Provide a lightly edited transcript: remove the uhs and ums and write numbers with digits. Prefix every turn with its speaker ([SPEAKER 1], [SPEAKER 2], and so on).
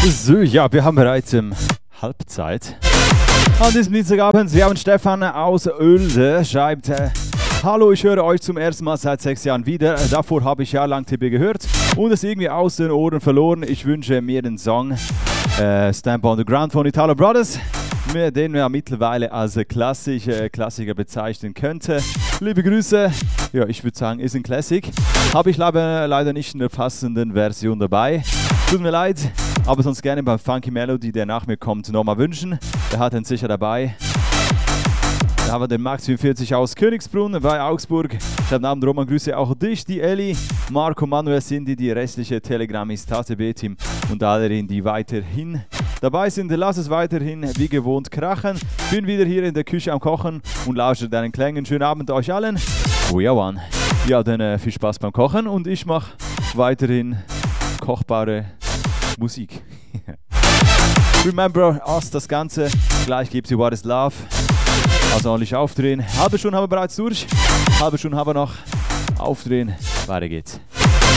[SPEAKER 1] So, ja, wir haben bereits Halbzeit. An diesem Dienstagabend, wir haben Stefan aus Oelde, schreibt: Hallo, ich höre euch zum ersten Mal seit 6 Jahren wieder. Davor habe ich jahrelang TB gehört und es irgendwie aus den Ohren verloren. Ich wünsche mir den Song Stamp on the Ground von Italo Brothers, den man mittlerweile als Klassiker bezeichnen könnte. Liebe Grüße. Ja, ich würde sagen, ist ein Classic. Habe ich leider nicht in der passenden Version dabei. Tut mir leid, aber sonst gerne beim Funky Melody, der nach mir kommt, nochmal wünschen. Der hat ihn sicher dabei. Da haben wir den Max 44 aus Königsbrunn bei Augsburg. Schönen Abend, Roman, Grüße auch dich, die Elli, Marco, Manuel, Cindy, die restliche Telegrammist, HCB-Team und alle, die weiterhin dabei sind. Lass es weiterhin wie gewohnt krachen. Bin wieder hier in der Küche am Kochen und lausche deinen Klängen. Schönen Abend euch allen. We are one. Ja, dann viel Spaß beim Kochen und ich mache weiterhin kochbare Musik. Remember us, das Ganze. Gleich gibt's What is Love. Also ordentlich aufdrehen. Halbe Stunde haben wir bereits durch. Halbe Stunde haben wir noch. Aufdrehen. Weiter geht's.